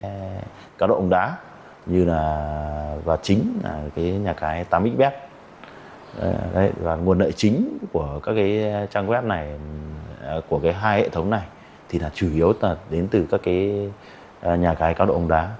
cá độ bóng đá như là và chính là cái nhà cái 8xBet. Đấy, và nguồn lợi chính của các cái trang web này, của cái hai hệ thống này thì là chủ yếu là đến từ các cái nhà cái cá độ bóng đá.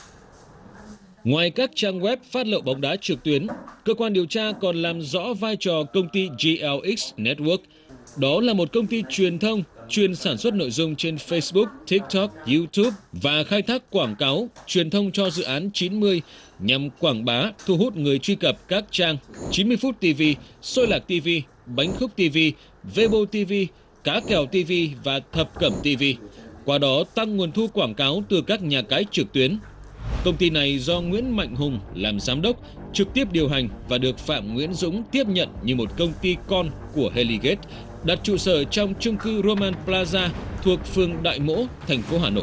Ngoài các trang web phát lộ bóng đá trực tuyến, cơ quan điều tra còn làm rõ vai trò công ty GLX Network. Đó là một công ty truyền thông chuyên sản xuất nội dung trên Facebook, TikTok, YouTube và khai thác quảng cáo truyền thông cho dự án 90 nhằm quảng bá, thu hút người truy cập các trang 90 phút TV, Xôi Lạc TV, Bánh Khúc TV, Weibo TV, Cá Kèo TV và Thập Cẩm TV. Qua đó tăng nguồn thu quảng cáo từ các nhà cái trực tuyến. Công ty này do Nguyễn Mạnh Hùng làm giám đốc, trực tiếp điều hành và được Phạm Nguyễn Dũng tiếp nhận như một công ty con của Helligate, đặt trụ sở trong chung cư Roman Plaza thuộc phường Đại Mỗ, thành phố Hà Nội.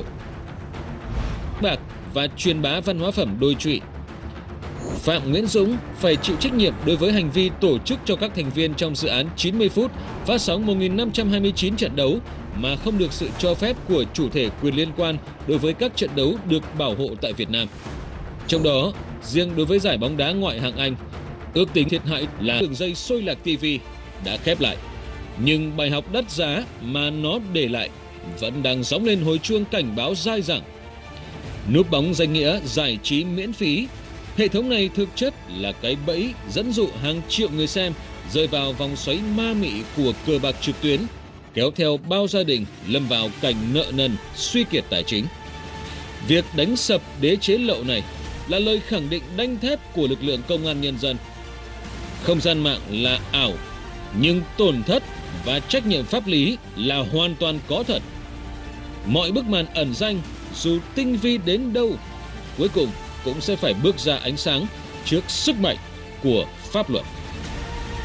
Bạc và truyền bá văn hóa phẩm đôi trụy. Phạm Nguyễn Dũng phải chịu trách nhiệm đối với hành vi tổ chức cho các thành viên trong dự án 90 phút phát sóng 1.529 trận đấu mà không được sự cho phép của chủ thể quyền liên quan đối với các trận đấu được bảo hộ tại Việt Nam. Trong đó, riêng đối với giải bóng đá ngoại hạng Anh, ước tính thiệt hại là đường dây Xôi Lạc TV đã khép lại. Nhưng bài học đắt giá mà nó để lại vẫn đang gióng lên hồi chuông cảnh báo dai dẳng. Núp bóng danh nghĩa giải trí miễn phí, hệ thống này thực chất là cái bẫy dẫn dụ hàng triệu người xem rơi vào vòng xoáy ma mị của cờ bạc trực tuyến, kéo theo bao gia đình lâm vào cảnh nợ nần, suy kiệt tài chính. Việc đánh sập đế chế lậu này là lời khẳng định đanh thép của lực lượng công an nhân dân. Không gian mạng là ảo, nhưng tổn thất và trách nhiệm pháp lý là hoàn toàn có thật. Mọi bức màn ẩn danh dù tinh vi đến đâu, cuối cùng cũng sẽ phải bước ra ánh sáng trước sức mạnh của pháp luật.